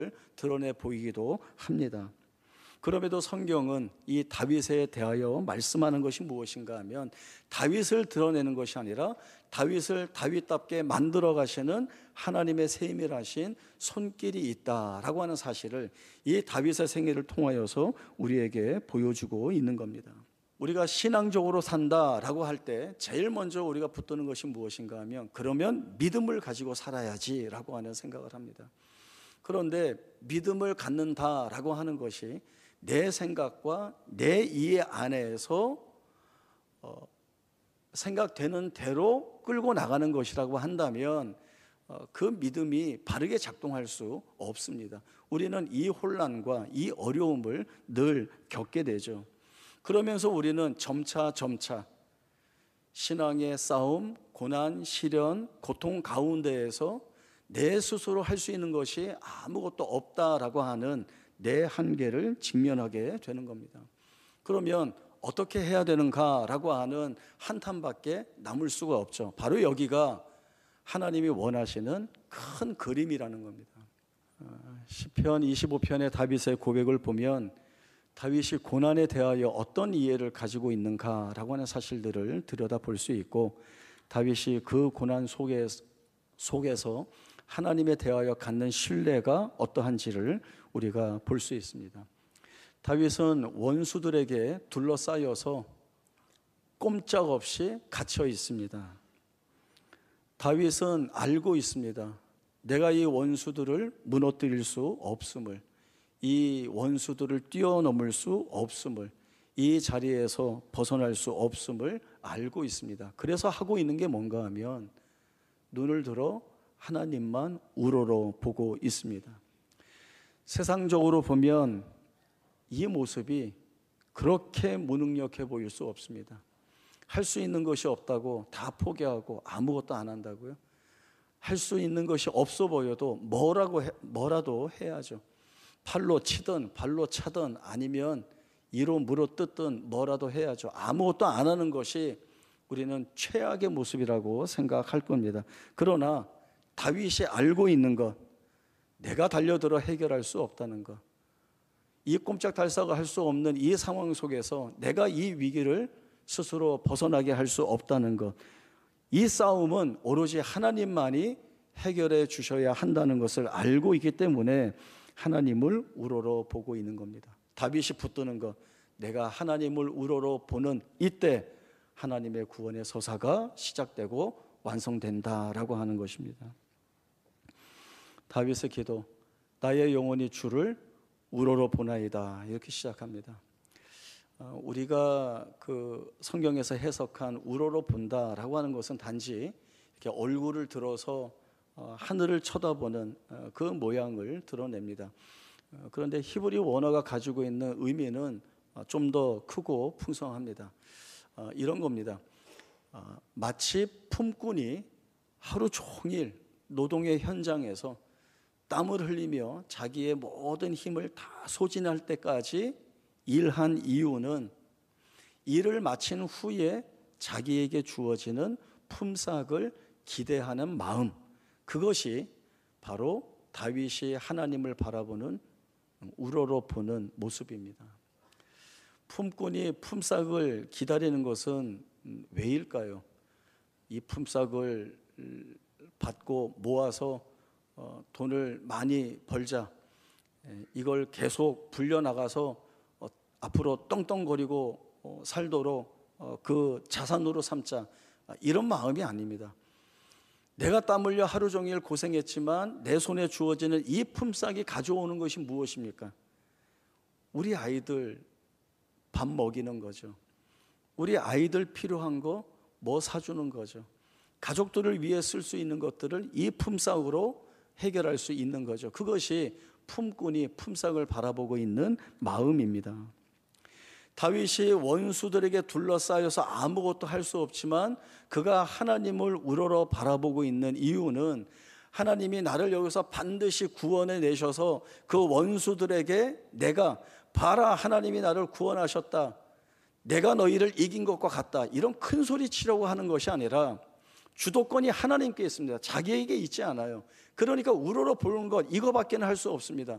드러내 보이기도 합니다. 그럼에도 성경은 이 다윗에 대하여 말씀하는 것이 무엇인가 하면 다윗을 드러내는 것이 아니라 다윗을 다윗답게 만들어 가시는 하나님의 세밀하신 손길이 있다라고 하는 사실을 이 다윗의 생애를 통하여서 우리에게 보여주고 있는 겁니다. 우리가 신앙적으로 산다라고 할 때 제일 먼저 우리가 붙드는 것이 무엇인가 하면 그러면 믿음을 가지고 살아야지라고 하는 생각을 합니다. 그런데 믿음을 갖는다라고 하는 것이 내 생각과 내 이해 안에서 생각되는 대로 끌고 나가는 것이라고 한다면 그 믿음이 바르게 작동할 수 없습니다. 우리는 이 혼란과 이 어려움을 늘 겪게 되죠. 그러면서 우리는 점차 신앙의 싸움, 고난, 시련, 고통 가운데에서 내 스스로 할 수 있는 것이 아무것도 없다라고 하는 내 한계를 직면하게 되는 겁니다. 그러면 어떻게 해야 되는가라고 하는 한탄밖에 남을 수가 없죠. 바로 여기가 하나님이 원하시는 큰 그림이라는 겁니다. 시편 25편의 다윗의 고백을 보면 다윗이 고난에 대하여 어떤 이해를 가지고 있는가라고 하는 사실들을 들여다볼 수 있고, 다윗이 그 고난 속에서 하나님에 대하여 갖는 신뢰가 어떠한지를 우리가 볼 수 있습니다. 다윗은 원수들에게 둘러싸여서 꼼짝없이 갇혀 있습니다. 다윗은 알고 있습니다. 내가 이 원수들을 무너뜨릴 수 없음을, 이 원수들을 뛰어넘을 수 없음을, 이 자리에서 벗어날 수 없음을 알고 있습니다. 그래서 하고 있는 게 뭔가 하면 눈을 들어 하나님만 우러러 보고 있습니다. 세상적으로 보면 이 모습이 그렇게 무능력해 보일 수 없습니다. 할 수 있는 것이 없다고 다 포기하고 아무것도 안 한다고요? 할 수 있는 것이 없어 보여도 뭐라도 해야죠. 팔로 치든 발로 차든 아니면 이로 물어뜯든 뭐라도 해야죠. 아무것도 안 하는 것이 우리는 최악의 모습이라고 생각할 겁니다. 그러나 다윗이 알고 있는 것, 내가 달려들어 해결할 수 없다는 것, 이 꼼짝달싹을 할 수 없는 이 상황 속에서 내가 이 위기를 스스로 벗어나게 할 수 없다는 것, 이 싸움은 오로지 하나님만이 해결해 주셔야 한다는 것을 알고 있기 때문에 하나님을 우러러 보고 있는 겁니다. 다윗이 붙드는 것, 내가 하나님을 우러러 보는 이때 하나님의 구원의 서사가 시작되고 완성된다라고 하는 것입니다. 다윗의 기도, 나의 영혼이 주를 우러러 보나이다, 이렇게 시작합니다. 우리가 그 성경에서 해석한 우러러 본다라고 하는 것은 단지 이렇게 얼굴을 들어서 하늘을 쳐다보는 그 모양을 드러냅니다. 그런데 히브리 원어가 가지고 있는 의미는 좀 더 크고 풍성합니다. 이런 겁니다. 마치 품꾼이 하루 종일 노동의 현장에서 땀을 흘리며 자기의 모든 힘을 다 소진할 때까지 일한 이유는 일을 마친 후에 자기에게 주어지는 품삯을 기대하는 마음, 그것이 바로 다윗이 하나님을 바라보는 우러러 보는 모습입니다. 품꾼이 품삯을 기다리는 것은 왜일까요? 이 품삯을 받고 모아서 돈을 많이 벌자, 이걸 계속 불려나가서 앞으로 떵떵거리고 살도록 그 자산으로 삼자, 이런 마음이 아닙니다. 내가 땀 흘려 하루 종일 고생했지만 내 손에 주어지는 이 품삯이 가져오는 것이 무엇입니까? 우리 아이들 밥 먹이는 거죠. 우리 아이들 필요한 거 뭐 사주는 거죠. 가족들을 위해 쓸 수 있는 것들을 이 품삯으로 해결할 수 있는 거죠. 그것이 품꾼이 품삯을 바라보고 있는 마음입니다. 다윗이 원수들에게 둘러싸여서 아무것도 할 수 없지만 그가 하나님을 우러러 바라보고 있는 이유는 하나님이 나를 여기서 반드시 구원해 내셔서 그 원수들에게 내가 봐라, 하나님이 나를 구원하셨다, 내가 너희를 이긴 것과 같다, 이런 큰 소리 치려고 하는 것이 아니라 주도권이 하나님께 있습니다. 자기에게 있지 않아요. 그러니까 우러러 보는 것 이거밖에는 할 수 없습니다.